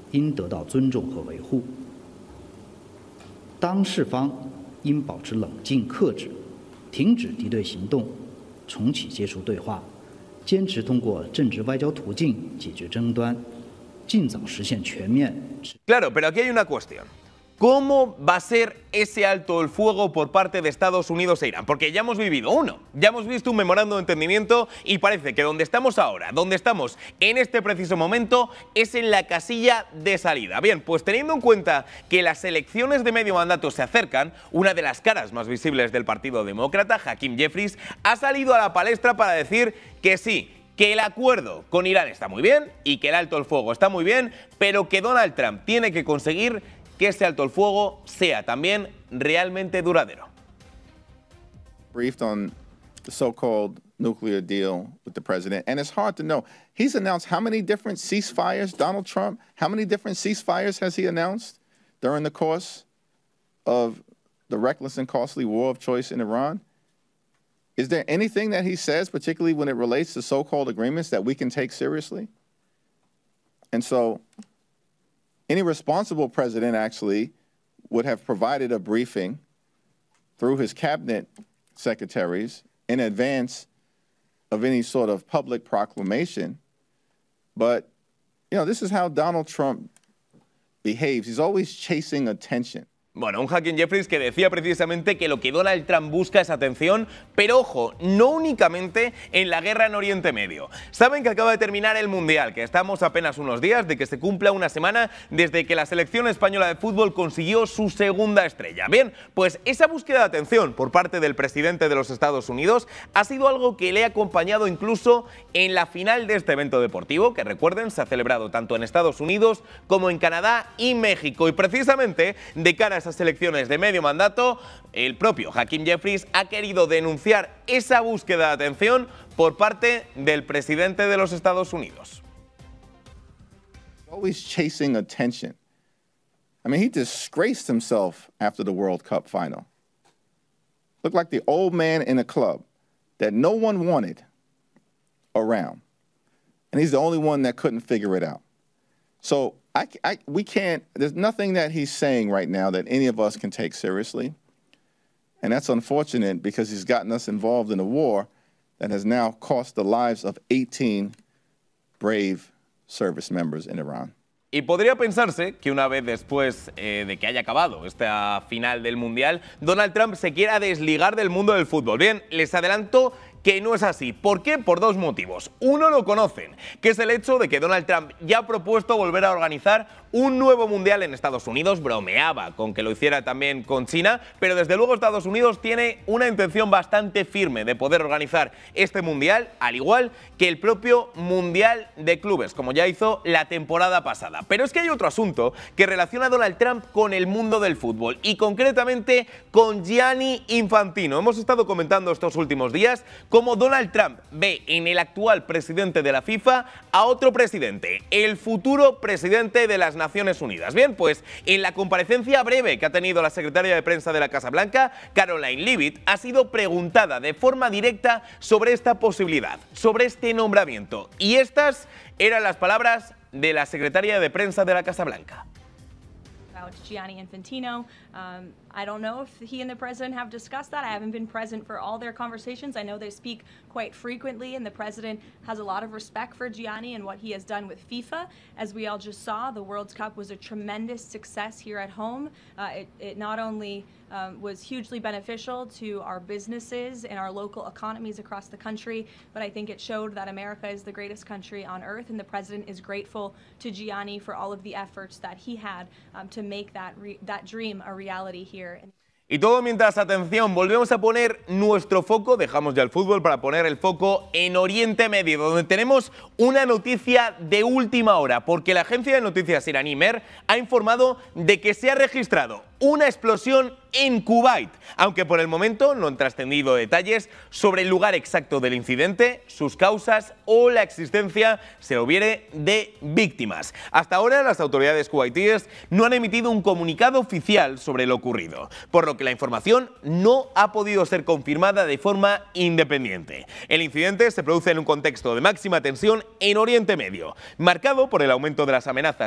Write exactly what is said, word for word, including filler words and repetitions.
应得到尊重和维护。当事方应保持冷静克制，停止敌对行动，重启接触对话，坚持通过政治外交途径解决争端，尽早实现全面。 Claro, pero aquí hay una cuestión. ¿Cómo va a ser ese alto el fuego por parte de Estados Unidos e Irán? Porque ya hemos vivido uno, ya hemos visto un memorándum de entendimiento y parece que donde estamos ahora, donde estamos en este preciso momento, es en la casilla de salida. Bien, pues teniendo en cuenta que las elecciones de medio mandato se acercan, una de las caras más visibles del Partido Demócrata, Hakeem Jeffries, ha salido a la palestra para decir que sí, que el acuerdo con Irán está muy bien y que el alto el fuego está muy bien, pero que Donald Trump tiene que conseguir que este alto el fuego sea también realmente duradero. Briefed on the so-called nuclear deal with the president, and it's hard to know. He's announced how many different ceasefires, Donald Trump, how many different ceasefires has he announced during the course of the reckless and costly war of choice in Iran? Is there anything that he says, particularly when it relates to so-called agreements, that we can take seriously? And so any responsible president actually would have provided a briefing through his cabinet secretaries in advance of any sort of public proclamation. But, you know, this is how Donald Trump behaves. He's always chasing attention. Bueno, un Hakeem Jeffries que decía precisamente que lo que Donald Trump busca es atención, pero ojo, no únicamente en la guerra en Oriente Medio. Saben que acaba de terminar el Mundial, que estamos apenas unos días de que se cumpla una semana desde que la selección española de fútbol consiguió su segunda estrella. Bien, pues esa búsqueda de atención por parte del presidente de los Estados Unidos ha sido algo que le ha acompañado incluso en la final de este evento deportivo, que recuerden, se ha celebrado tanto en Estados Unidos como en Canadá y México. Y precisamente de cara a esas elecciones de medio mandato, el propio Hakeem Jeffries ha querido denunciar esa búsqueda de atención por parte del presidente de los Estados Unidos. Always chasing attention. I mean, he disgraced himself after the World Cup final. Looked like the old man in a club that no one wanted around. And he's the only one that couldn't figure it out. So I, I, we can't, there's nothing that he's saying right now that any of us can take seriously. And that's unfortunate because he's gotten us involved in a war that has now cost the lives of eighteen brave service members in Iran. Y podría pensarse que una vez después eh, de que haya acabado esta final del Mundial, Donald Trump se quiera desligar del mundo del fútbol. Bien, les adelanto que no es así. ¿Por qué? Por dos motivos. Uno lo conocen, que es el hecho de que Donald Trump ya ha propuesto volver a organizar un nuevo mundial en Estados Unidos. Bromeaba con que lo hiciera también con China, pero desde luego Estados Unidos tiene una intención bastante firme de poder organizar este mundial, al igual que el propio Mundial de Clubes, como ya hizo la temporada pasada. Pero es que hay otro asunto que relaciona a Donald Trump con el mundo del fútbol y concretamente con Gianni Infantino. Hemos estado comentando estos últimos días cómo Donald Trump ve en el actual presidente de la FIFA a otro presidente, el futuro presidente de las Naciones Unidas. Bien, pues en la comparecencia breve que ha tenido la secretaria de prensa de la Casa Blanca, Karoline Leavitt, ha sido preguntada de forma directa sobre esta posibilidad, sobre este nombramiento. Y estas eran las palabras de la secretaria de prensa de la Casa Blanca. About Gianni Infantino. Um, I don't know if he and the president have discussed that. I haven't been present for all their conversations. I know they speak quite frequently, and the president has a lot of respect for Gianni and what he has done with FIFA. As we all just saw, the World Cup was a tremendous success here at home. Uh, it, it not only um, was hugely beneficial to our businesses and our local economies across the country, but I think it showed that America is the greatest country on earth, and the president is grateful to Gianni for all of the efforts that he had um, to make that, re that dream a reality here. Y todo mientras, atención, volvemos a poner nuestro foco, dejamos ya el fútbol para poner el foco en Oriente Medio, donde tenemos una noticia de última hora, porque la agencia de noticias iraní Mer ha informado de que se ha registrado una explosión en Kuwait, aunque por el momento no han trascendido detalles sobre el lugar exacto del incidente, sus causas o la existencia, se lo viere, de víctimas. Hasta ahora las autoridades kuwaitíes no han emitido un comunicado oficial sobre lo ocurrido, por lo que la información no ha podido ser confirmada de forma independiente. El incidente se produce en un contexto de máxima tensión en Oriente Medio, marcado por el aumento de las amenazas